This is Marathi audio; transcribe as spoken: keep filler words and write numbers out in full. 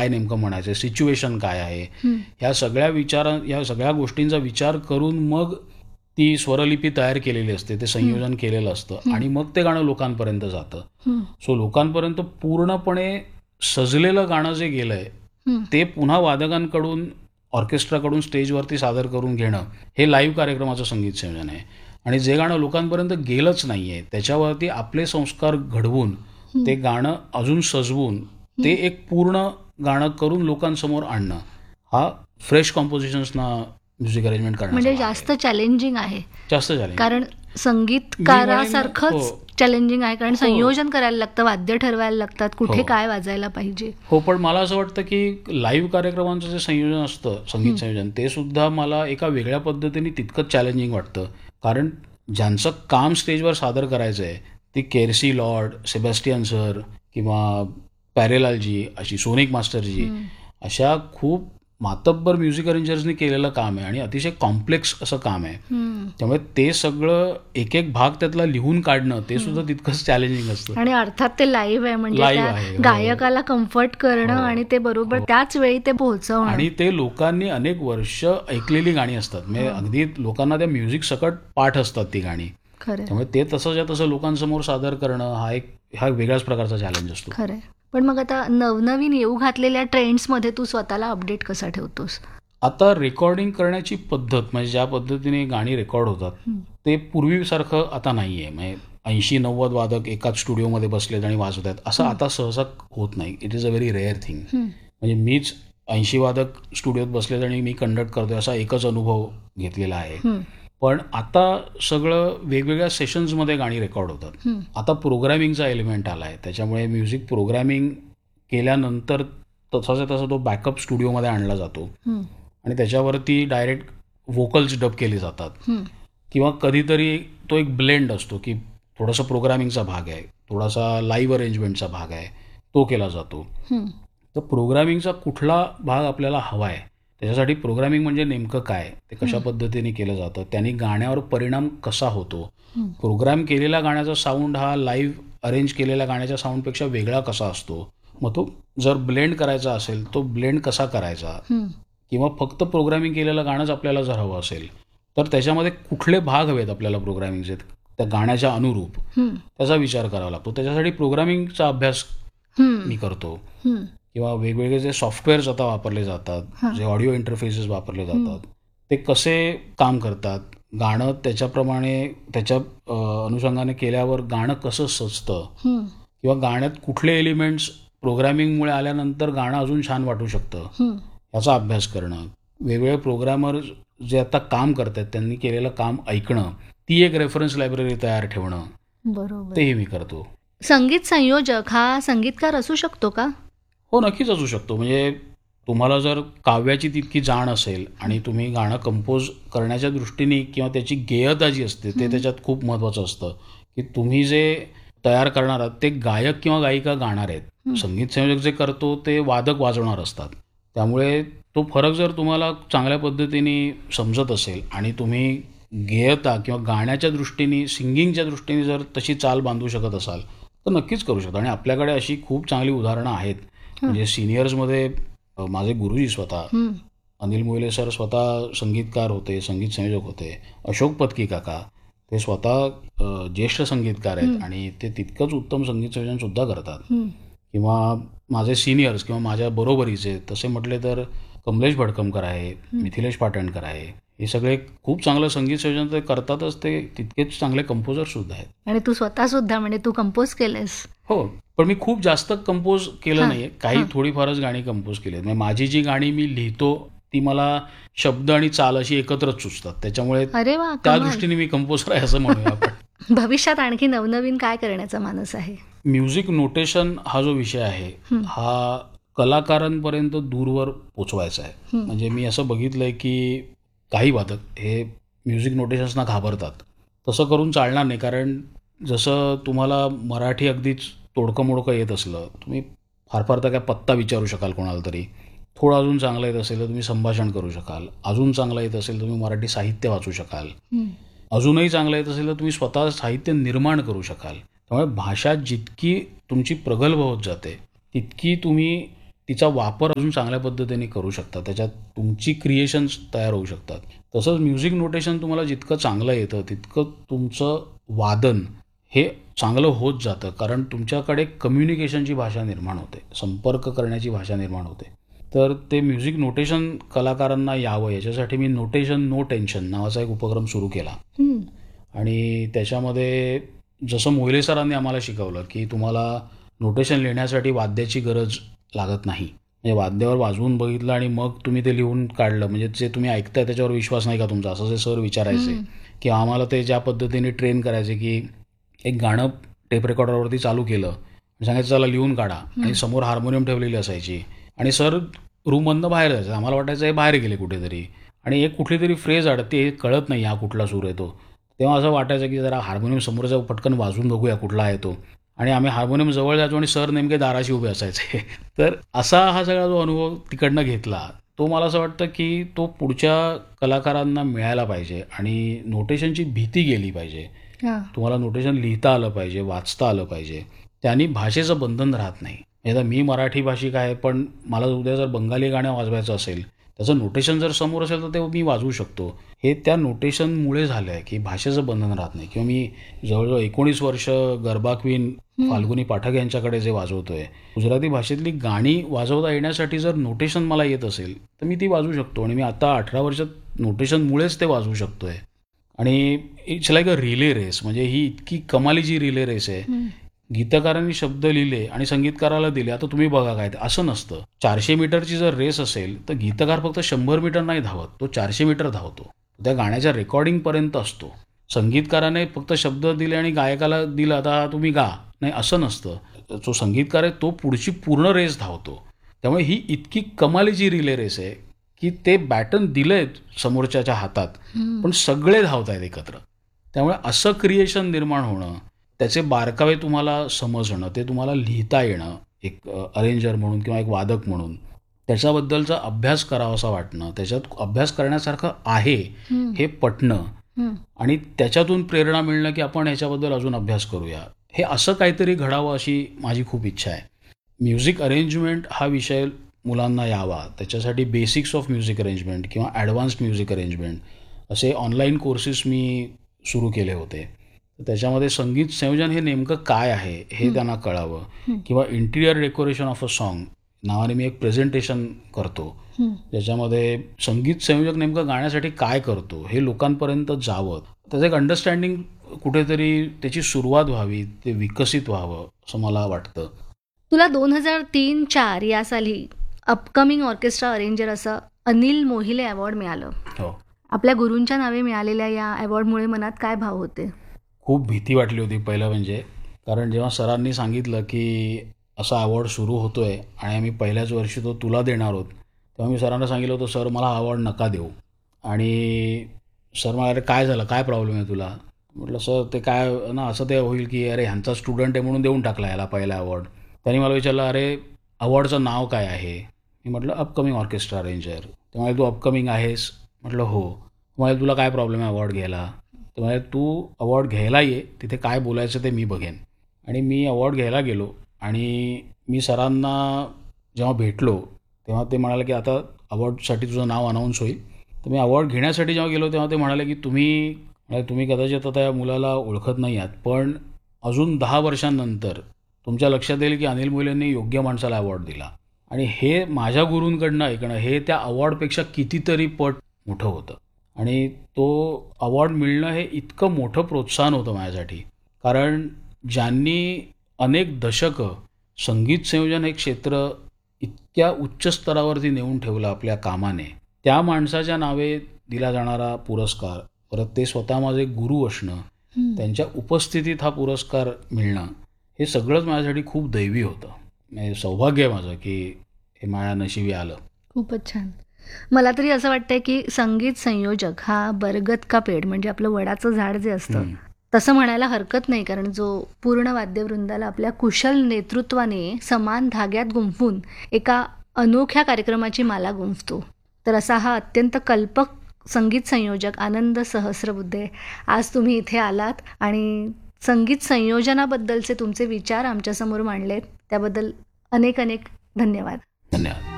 काय नेमकं म्हणायचं, सिच्युएशन काय आहे, ह्या सगळ्या विचार या सगळ्या गोष्टींचा विचार करून मग ती स्वरलिपी तयार केलेली असते, ते संयोजन केलेलं असतं आणि मग ते गाणं लोकांपर्यंत जातं. सो लोकांपर्यंत पूर्णपणे सजलेलं गाणं जे गेलंय ते पुन्हा वादकांकडून ऑर्केस्ट्राकडून स्टेजवरती सादर करून घेणं हे लाईव्ह कार्यक्रमाचं संगीत संयोजन आहे. आणि जे गाणं लोकांपर्यंत गेलंच नाहीये त्याच्यावरती आपले संस्कार घडवून ते गाणं अजून सजवून ते एक पूर्ण गाणं करून लोकांसमोर आणणं हा फ्रेश कॉम्पोजिशन्सना म्युझिक अरेंजमेंट करणं म्हणजे जास्त चॅलेंजिंग आहे. जास्त चॅलेंजिंग कारण संगीतकारासारखंच चॅलेंजिंग आहे, कारण संयोजन करायला लागतं, वाद्य ठरवायला लागतात, कुठे काय वाजायला पाहिजे. हो, पण मला असं वाटतं की लाईव्ह कार्यक्रमांचं जे संयोजन असतं, संगीत संयोजन, ते सुद्धा मला एका वेगळ्या पद्धतीने तितकंच चॅलेंजिंग वाटतं. कारण ज्यांचं काम स्टेजवर सादर करायचं आहे ती केर्सी लॉर्ड, सेबॅस्टियन सर किंवा पॅरेलालजी, अशी सोनिक मास्टरजी, अशा खूप मातब्बर म्युझिक अरेंजर्सनी केलेलं काम आहे आणि अतिशय कॉम्प्लेक्स असं काम आहे. त्यामुळे ते सगळं एक एक भाग त्यातला लिहून काढणं ते सुद्धा तितकंच चॅलेंजिंग असतं. आणि अर्थात ते लाईव्ह आहे म्हणजे गायकाला कम्फर्ट करणं आणि ते बरोबर त्याच वेळी ते पोहोचवणं. आणि ते लोकांनी अनेक वर्ष ऐकलेली गाणी असतात, म्हणजे अगदी लोकांना त्या म्युझिक सकट पाठ असतात ती गाणी. त्यामुळे ते तसंच्या तसं लोकांसमोर सादर करणं हा एक हा वेगळ्याच प्रकारचा चॅलेंज असतो. खरं. पण मग आता नवनवीन येऊ घातलेल्या ट्रेंड्समध्ये तू स्वतःला अपडेट कसा ठेवतोस? आता रेकॉर्डिंग करण्याची पद्धत म्हणजे ज्या पद्धतीने गाणी रेकॉर्ड होतात ते पूर्वीसारखं आता नाही आहे. म्हणजे ऐंशी नव्वद वादक एकाच स्टुडिओमध्ये बसलेत आणि वाजवत आहेत असं आता सहसा होत नाही. It is a very rare thing. म्हणजे मीच ऐंशी वादक स्टुडिओत बसलेत आणि मी कंडक्ट करतोय असा एकच अनुभव घेतलेला आहे. पण आता सगळं वेगवेगळ्या सेशन्समध्ये गाणी रेकॉर्ड होतात. आता प्रोग्रॅमिंगचा एलिमेंट आला आहे, त्याच्यामुळे म्युझिक प्रोग्रॅमिंग केल्यानंतर तसाचा तसा तो बॅकअप स्टुडिओमध्ये आणला जातो आणि त्याच्यावरती डायरेक्ट व्होकल्स डब केली जातात. किंवा कधीतरी तो एक ब्लेंड असतो की थोडासा प्रोग्रॅमिंगचा भाग आहे, थोडासा लाईव्ह अरेंजमेंटचा भाग आहे, तो केला जातो. तर प्रोग्रॅमिंगचा कुठला भाग आपल्याला हवा आहे, त्याच्यासाठी प्रोग्रॅमिंग म्हणजे नेमकं काय, ते कशा पद्धतीने केलं जातं, त्यांनी गाण्यावर परिणाम कसा होतो, प्रोग्रॅम केलेल्या गाण्याचा साऊंड हा लाईव्ह अरेंज केलेल्या गाण्याच्या साऊंडपेक्षा वेगळा कसा असतो, मग तो जर ब्लेंड करायचा असेल तो ब्लेंड कसा करायचा, किंवा फक्त प्रोग्रॅमिंग केलेलं गाणंच आपल्याला जर हवं असेल तर त्याच्यामध्ये कुठले भाग हवेत आपल्याला प्रोग्रॅमिंगचे त्या गाण्याच्या अनुरूप, त्याचा विचार करावा लागतो. त्याच्यासाठी प्रोग्रॅमिंगचा अभ्यास मी करतो. किंवा वेगवेगळे जे सॉफ्टवेअर्स आता वापरले जातात, जे ऑडिओ इंटरफेसेस वापरले जातात ते कसे काम करतात, गाणं त्याच्याप्रमाणे त्याच्या अनुषंगाने केल्यावर गाणं कसं सजतं, किंवा गाण्यात कुठले एलिमेंट्स प्रोग्रॅमिंगमुळे आल्यानंतर गाणं अजून छान वाटू शकतं, याचा अभ्यास करणं. वेगवेगळे प्रोग्रॅमर जे आता काम करतात त्यांनी केलेलं काम ऐकणं, ती एक रेफरन्स लायब्ररी तयार ठेवणं, बरोबर, तेही मी करतो. संगीत संयोजक हा संगीतकार असू शकतो का? हो, नक्कीच असू शकतो. म्हणजे तुम्हाला जर काव्याची तितकी जाण असेल आणि तुम्ही गाणं कंपोज करण्याच्या दृष्टीने किंवा त्याची गेयता जी असते ते त्याच्यात खूप महत्त्वाचं असतं की तुम्ही जे तयार करणार आहात ते गायक किंवा गायिका गाणार आहेत. संगीत संयोजक जे करतो ते वादक वाजवणार असतात. त्यामुळे तो फरक जर तुम्हाला चांगल्या पद्धतीने समजत असेल आणि तुम्ही गेयता किंवा गाण्याच्या दृष्टीने सिंगिंगच्या दृष्टीने जर तशी चाल बांधू शकत असाल तर नक्कीच करू शकता. आणि आपल्याकडे अशी खूप चांगली उदाहरणं आहेत. म्हणजे सिनियर्समध्ये माझे गुरुजी स्वतः अनिल मोहिले सर स्वतः संगीतकार होते, संगीत संयोजक होते. अशोक पत्की काका ते स्वतः ज्येष्ठ संगीतकार आहेत आणि ते तितकंच उत्तम संगीत संयोजन सुद्धा करतात. किंवा माझे सिनियर्स किंवा माझ्या बरोबरीचे तसे म्हटले तर कमलेश भडकमकर आहे, मिथिलेश पाटणकर आहे, हे सगळे खूप चांगलं संगीत संयोजन ते करतातच, ते तितकेच चांगले कंपोजर सुद्धा आहेत. आणि तू स्वतः सुद्धा म्हणजे तू कंपोज केलेस? हो, पण मी खूप जास्त कंपोज केलं नाहीये, काही थोडीफारच गाणी कंपोज केली आहेत. माझी जी गाणी मी लिहितो ती मला शब्द आणि चाल अशी एकत्रच सुचतात, त्याच्यामुळे त्या दृष्टीने मी कंपोजर आहे असं म्हणूया आपण. भविष्यात आणखी नवनवीन काय करण्याचा मानस आहे? म्युझिक नोटेशन हा जो विषय आहे हा कलाकारांपर्यंत दूरवर पोचवायचा आहे. म्हणजे मी असं बघितलंय की काही वादक हे म्युझिक नोटेशन्सना घाबरतात. तसं करून चालणार नाही, कारण जसं तुम्हाला मराठी अगदीच तोडकं मोडकं येत असलं, तुम्ही फार फार तर काय पत्ता विचारू शकाल कोणाला तरी. थोडं अजून चांगलं येत असेल तर तुम्ही संभाषण करू शकाल. अजून चांगलं येत असेल तर तुम्ही मराठी साहित्य वाचू शकाल. अजूनही चांगलं येत असेल तर तुम्ही स्वतः साहित्य निर्माण करू शकाल. त्यामुळे भाषा जितकी तुमची प्रगल्भ होत जाते तितकी तुम्ही तिचा वापर अजून चांगल्या पद्धतीने करू शकता. त्याच्यात तुमची क्रिएशन्स तयार होऊ शकतात. तसंच म्युझिक नोटेशन तुम्हाला जितकं चांगलं येतं तितकं तुमचं वादन हे चांगलं होत जातं. कारण तुमच्याकडे कम्युनिकेशनची भाषा निर्माण होते, संपर्क करण्याची भाषा निर्माण होते. तर ते म्युझिक नोटेशन कलाकारांना यावं याच्यासाठी मी नोटेशन नो टेन्शन नावाचा एक उपक्रम सुरू केला. आणि त्याच्यामध्ये जसं मोहिले सरांनी आम्हाला शिकवलं की तुम्हाला नोटेशन लिहिण्यासाठी वाद्याची गरज लागत नाही. म्हणजे वाद्यावर वाजवून बघितलं आणि मग तुम्ही ते लिहून काढलं म्हणजे जे तुम्ही ऐकताय त्याच्यावर विश्वास नाही का तुमचा, असं जे सर विचारायचे. की आम्हाला ते ज्या पद्धतीने ट्रेन करायचे की एक गाणं टेप रेकॉर्डरवरती चालू केलं, सांगायचं चला लिहून काढा, आणि समोर हार्मोनियम ठेवलेली असायची आणि सर रूममधनं बाहेर जायचं. आम्हाला वाटायचं हे बाहेर गेले कुठेतरी आणि एक कुठली तरी फ्रेज अडते, हे कळत नाही हा कुठला सूर येतो. तेव्हा असं वाटायचं की जरा हार्मोनियम समोरचा पटकन वाजवून बघूया कुठला आहे तो, आणि आम्ही हार्मोनियम जवळ जायचो आणि सर नेमके दाराशी उभे असायचे. तर असा हा सगळा जो अनुभव तिकडनं घेतला तो मला असं वाटतं की तो पुढच्या कलाकारांना मिळायला पाहिजे आणि नोटेशनची भीती गेली पाहिजे. तुम्हाला नोटेशन लिहिता आलं पाहिजे, वाचता आलं पाहिजे, त्यांनी भाषेचं बंधन राहत नाही. आता मी मराठी भाषिक आहे पण मला उद्या जर बंगाली गाणं वाजवायचं असेल त्याचं नोटेशन जर समोर असेल तर ते मी वाजवू शकतो. हे त्या नोटेशनमुळे झालं आहे की भाषेचं बंधन राहत नाही. किंवा मी जवळजवळ एकोणीस वर्ष गरबा क्वीन फाल्गुनी पाठक यांच्याकडे जे वाजवतोय, गुजराती भाषेतली गाणी वाजवता येण्यासाठी जर नोटेशन मला येत असेल तर मी ती वाजवू शकतो. आणि मी आता अठरा वर्षात नोटेशनमुळेच ते वाजवू शकतोय. आणि it's like a relay race. म्हणजे ही इतकी कमालीची रिले रेस आहे. गीतकारांनी शब्द लिहिले आणि संगीतकाराला दिले, आता तुम्ही बघा काय ते, असं नसतं. चारशे मीटरची जर रेस असेल तर गीतकार फक्त शंभर मीटर नाही धावत, तो चारशे मीटर धावतो. त्या गाण्याच्या रेकॉर्डिंगपर्यंत असतो. संगीतकाराने फक्त शब्द दिले आणि गायकाला दिलं आता तुम्ही गा, नाही असं नसतं. जो संगीतकार आहे तो पुढची पूर्ण रेस धावतो. त्यामुळे ही इतकी कमालीची रिले रेस आहे की ते बॅटन दिलंय समोरच्याच्या हातात पण सगळे धावत आहेत एकत्र. त्यामुळे असं क्रिएशन निर्माण होणं, त्याचे बारकावे तुम्हाला समजणं, ते तुम्हाला लिहिता येणं एक अरेंजर म्हणून किंवा एक वादक म्हणून, त्याच्याबद्दलचा अभ्यास करावासा वाटणं, त्याच्यात अभ्यास करण्यासारखं आहे हे पटणं आणि त्याच्यातून प्रेरणा मिळणं की आपण ह्याच्याबद्दल अजून अभ्यास करूया, हे असं काहीतरी घडावं अशी माझी खूप इच्छा आहे. म्युझिक अरेंजमेंट हा विषय मुलांना यावा, त्याच्यासाठी बेसिक्स ऑफ म्युझिक अरेंजमेंट किंवा ॲडव्हान्स्ड म्युझिक अरेंजमेंट असे ऑनलाईन कोर्सेस मी सुरू केले होते. त्याच्यामध्ये संगीत संयोजन हे नेमकं काय आहे हे त्यांना कळावं. किंवा interior decoration of a song नावाने मी एक प्रेझेंटेशन करतो, ज्याच्यामध्ये संगीत संयोजक नेमकं गाण्यासाठी काय करतो हे लोकांपर्यंत जावं, त्याचं एक अंडरस्टँडिंग कुठेतरी त्याची सुरुवात व्हावी, ते विकसित व्हावं असं मला वाटतं. तुला दोन हजार तीन चार या साली अपकमिंग ऑर्केस्ट्रा अरेंजर असं अनिल मोहिले अवॉर्ड मिळालं. हो. आपल्या गुरूंच्या नावे मिळालेल्या या अवॉर्डमुळे मनात काय भाव होते? खूप भीती वाटली होती पहिलं म्हणजे, कारण जेव्हा सरांनी सांगितलं की असा अवॉर्ड सुरू होतोय आणि आम्ही पहिल्याच वर्षी तो तुला देणार आहोत, तेव्हा मी सरांना सांगितलं होतं सर मला हा अवॉर्ड नका देऊ. आणि सर मला अरे काय झालं, काय प्रॉब्लेम आहे तुला? म्हटलं सर ते काय ना असं ते होईल की अरे ह्यांचा स्टुडंट आहे म्हणून देऊन टाकला याला पहिला अवॉर्ड. त्यांनी मला विचारलं अरे अवॉर्डचं नाव काय आहे? मी म्हटलं अपकमिंग ऑर्केस्ट्रा अरेंजर. ते म्हणाले तू अपकमिंग आहेस? म्हटलं हो. म्हणाले तुला काय प्रॉब्लेम आहे अवॉर्ड घ्यायला? तर म्हणाले तू अवॉर्ड घ्यायला ये, तिथे काय बोलायचं ते मी बघेन. आणि मी अवॉर्ड घ्यायला गेलो आणि मी सरांना जेव्हा भेटलो तेव्हा ते म्हणाले की आता अवॉर्डसाठी तुझं नाव अनाऊन्स होईल. तर मी अवॉर्ड घेण्यासाठी जेव्हा गेलो तेव्हा ते म्हणाले की तुम्ही तुम्ही कदाचित आता या मुलाला ओळखत नाही आहात, पण अजून दहा वर्षांनंतर तुमच्या लक्षात येईल की अनिल मोहिलेंनी योग्य माणसाला अवॉर्ड दिला. आणि हे माझ्या गुरूंकडनं ऐकणं हे त्या अवॉर्डपेक्षा कितीतरी पट मोठं होतं. आणि तो अवॉर्ड मिळणं हे इतकं मोठं प्रोत्साहन होतं माझ्यासाठी, कारण ज्यांनी अनेक दशकं संगीत संयोजन हे क्षेत्र इतक्या उच्च स्तरावरती नेऊन ठेवलं आपल्या कामाने, त्या माणसाच्या नावे दिला जाणारा पुरस्कार, परत ते स्वतः माझे गुरु असणं, त्यांच्या उपस्थितीत हा पुरस्कार मिळणं, हे सगळंच माझ्यासाठी खूप दैवी होतं. म्हणजे सौभाग्य आहे माझं की हे माझ्या नशिबी आलं. खूपच छान. मला तरी असं वाटतंय की संगीत संयोजक हा बरगद का पेड म्हणजे आपलं वडाचं झाड जे असतं तसं म्हणायला हरकत नाही, कारण जो पूर्ण वाद्यवृंदाला आपल्या कुशल नेतृत्वाने समान धाग्यात गुंफून एका अनोख्या कार्यक्रमाची माला गुंफतो. तर असा हा अत्यंत कल्पक संगीत संयोजक आनंद सहस्रबुद्धे, आज तुम्ही इथे आलात आणि संगीत संयोजनाबद्दलचे तुमचे विचार आमच्यासमोर मांडलेत, त्याबद्दल अनेक अनेक धन्यवाद. धन्यवाद.